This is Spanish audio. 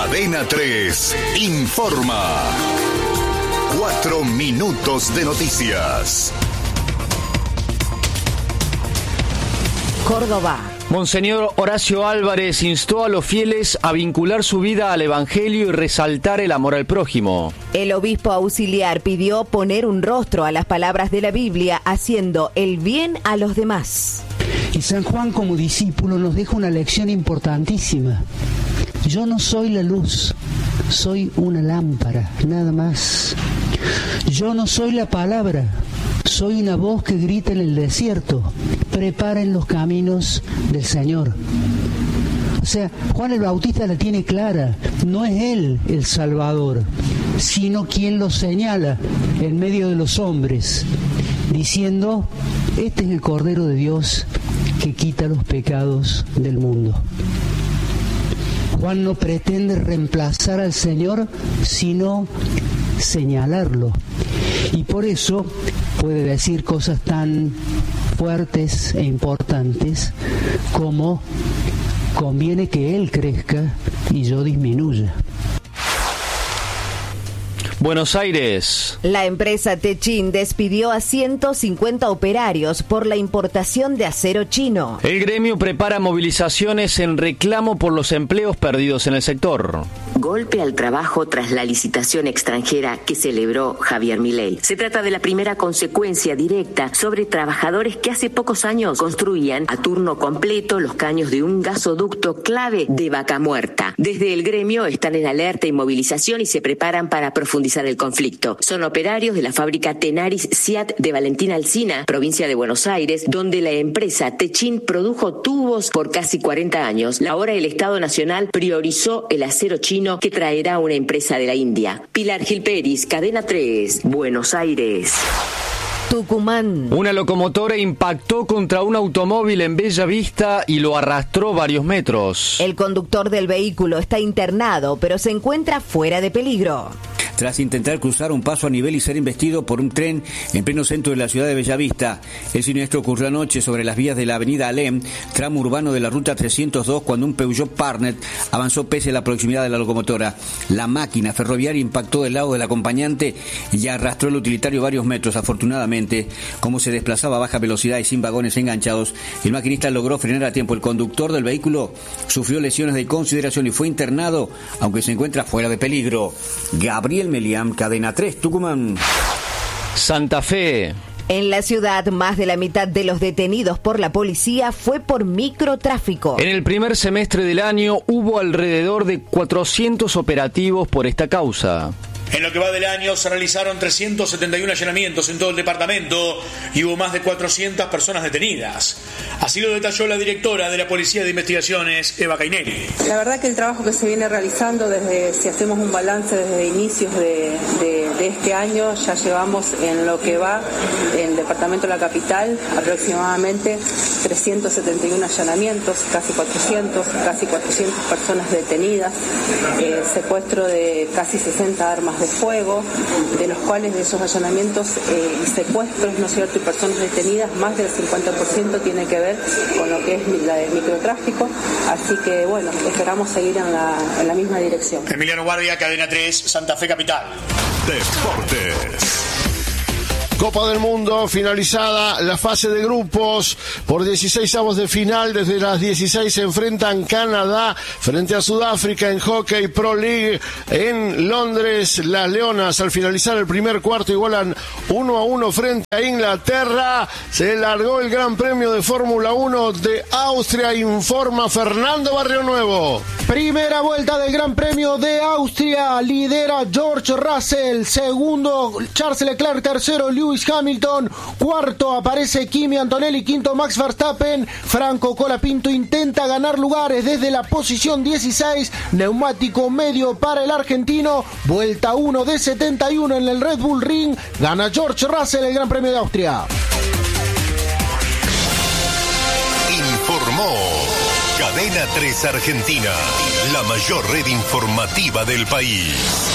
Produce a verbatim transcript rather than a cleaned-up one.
Cadena tres informa. Cuatro minutos de noticias. Córdoba. Monseñor Horacio Álvarez instó a los fieles a vincular su vida al Evangelio y resaltar el amor al prójimo. El obispo auxiliar pidió poner un rostro a las palabras de la Biblia, haciendo el bien a los demás. Y San Juan, como discípulo, nos deja una lección importantísima. Yo no soy la luz, soy una lámpara, nada más. Yo no soy la palabra, soy una voz que grita en el desierto. Preparen los caminos del Señor. O sea, Juan el Bautista la tiene clara. No es él el Salvador, sino quien lo señala en medio de los hombres, diciendo: este es el Cordero de Dios que quita los pecados del mundo. Juan no pretende reemplazar al Señor, sino señalarlo. Y por eso puede decir cosas tan fuertes e importantes como: conviene que Él crezca y yo disminuya. Buenos Aires. La empresa Techin despidió a ciento cincuenta operarios por la importación de acero chino. El gremio prepara movilizaciones en reclamo por los empleos perdidos en el sector. Golpe al trabajo tras la licitación extranjera que celebró Javier Milei. Se trata de la primera consecuencia directa sobre trabajadores que hace pocos años construían a turno completo los caños de un gasoducto clave de Vaca Muerta. Desde el gremio están en alerta y movilización y se preparan para profundizar el conflicto. Son operarios de la fábrica Tenaris Siat de Valentín Alsina, provincia de Buenos Aires, donde la empresa Techin produjo tubos por casi cuarenta años. Ahora el Estado Nacional priorizó el acero chino que traerá una empresa de la India. Pilar Gil Peris, Cadena tres, Buenos Aires. Tucumán. Una locomotora impactó contra un automóvil en Bella Vista y lo arrastró varios metros. El conductor del vehículo está internado, pero se encuentra fuera de peligro. Tras intentar cruzar un paso a nivel y ser embestido por un tren en pleno centro de la ciudad de Bellavista. El siniestro ocurrió anoche sobre las vías de la avenida Alem, tramo urbano de la ruta trescientos dos, cuando un Peugeot Partner avanzó pese a la proximidad de la locomotora. La máquina ferroviaria impactó del lado del acompañante y arrastró el utilitario varios metros. Afortunadamente, como se desplazaba a baja velocidad y sin vagones enganchados, el maquinista logró frenar a tiempo. El conductor del vehículo sufrió lesiones de consideración y fue internado, aunque se encuentra fuera de peligro. Gabriel Meliam, Cadena tres, Tucumán. Santa Fe. En la ciudad, más de la mitad de los detenidos por la policía fue por microtráfico. En el primer semestre del año hubo alrededor de cuatrocientos operativos por esta causa. En lo que va del año se realizaron trescientos setenta y uno allanamientos en todo el departamento y hubo más de cuatrocientas personas detenidas. Así lo detalló la directora de la Policía de Investigaciones, Eva Caineri. La verdad que el trabajo que se viene realizando desde, si hacemos un balance desde inicios de, de, de este año, ya llevamos en lo que va en el departamento de la capital aproximadamente trescientos setenta y uno allanamientos, casi cuatrocientos, casi cuatrocientas personas detenidas, eh, secuestro de casi sesenta armas de fuego, de los cuales de esos allanamientos eh, y secuestros, ¿no es cierto?, y personas detenidas, más del cincuenta por ciento tiene que ver con lo que es la de microtráfico, así que bueno, esperamos seguir en la, en la misma dirección. Emiliano Guardia, Cadena tres, Santa Fe Capital. Deportes. Copa del Mundo, finalizada la fase de grupos por dieciseisavos de final. Desde las dieciséis se enfrentan Canadá frente a Sudáfrica en Hockey Pro League en Londres. Las Leonas, al finalizar el primer cuarto, igualan uno a uno frente a Inglaterra. Se largó el Gran Premio de Fórmula uno de Austria, informa Fernando Barrio Nuevo. Primera vuelta del Gran Premio de Austria, lidera George Russell, segundo Charles Leclerc, tercero Lewis Hamilton, cuarto aparece Kimi Antonelli, quinto Max Verstappen. Franco Colapinto intenta ganar lugares desde la posición dieciséis, neumático medio para el argentino, vuelta uno de setenta y uno en el Red Bull Ring, gana George Russell el Gran Premio de Austria. Informó Cadena tres Argentina, la mayor red informativa del país.